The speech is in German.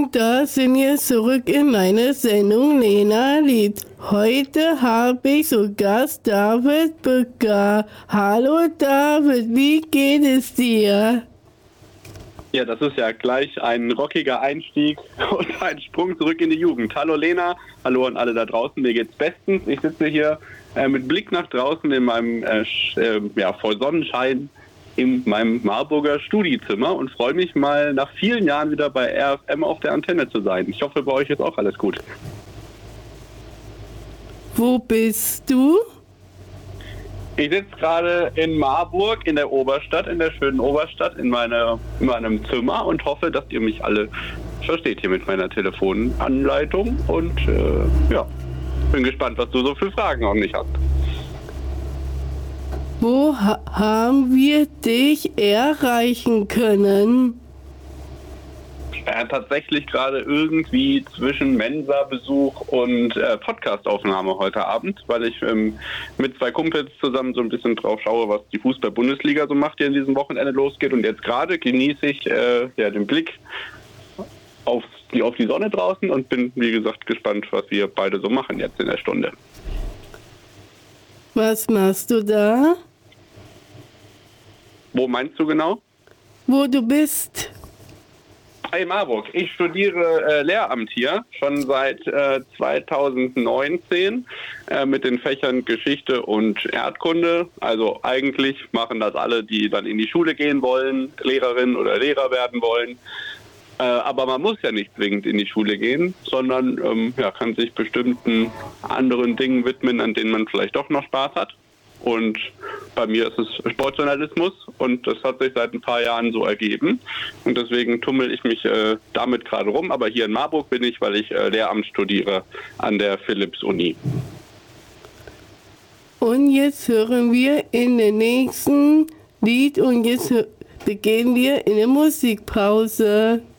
Und da sind wir zurück in meiner Sendung Lena Lied. Heute habe ich zu Gast David Bücker. Hallo David, wie geht es dir? Ja, das ist ja gleich ein rockiger Einstieg und ein Sprung zurück in die Jugend. Hallo Lena, hallo an alle da draußen, mir geht's bestens. Ich sitze hier mit Blick nach draußen in meinem voll Sonnenschein in meinem Marburger Studiezimmer und freue mich mal nach vielen Jahren wieder bei RFM auf der Antenne zu sein. Ich hoffe, bei euch ist auch alles gut. Wo bist du? Ich sitze gerade in Marburg, in der Oberstadt, in der schönen Oberstadt, in meinem Zimmer und hoffe, dass ihr mich alle versteht hier mit meiner Telefonanleitung und bin gespannt, was du so für Fragen an mich hast. Wo haben wir dich erreichen können? Tatsächlich gerade irgendwie zwischen Mensa-Besuch und Podcast-Aufnahme heute Abend, weil ich mit zwei Kumpels zusammen so ein bisschen drauf schaue, was die Fußball-Bundesliga so macht, die in diesem Wochenende losgeht. Und jetzt gerade genieße ich den Blick auf die Sonne draußen und bin, wie gesagt, gespannt, was wir beide so machen jetzt in der Stunde. Was machst du da? Wo meinst du genau? Wo du bist? In Marburg. Ich studiere Lehramt hier schon seit 2019 mit den Fächern Geschichte und Erdkunde. Also eigentlich machen das alle, die dann in die Schule gehen wollen, Lehrerin oder Lehrer werden wollen. Aber man muss ja nicht zwingend in die Schule gehen, sondern kann sich bestimmten anderen Dingen widmen, an denen man vielleicht doch noch Spaß hat. Und bei mir ist es Sportjournalismus und das hat sich seit ein paar Jahren so ergeben. Und deswegen tummel ich mich damit gerade rum. Aber hier in Marburg bin ich, weil ich Lehramt studiere an der Philipps-Uni. Und jetzt hören wir in den nächsten Lied und jetzt beginnen wir in der Musikpause.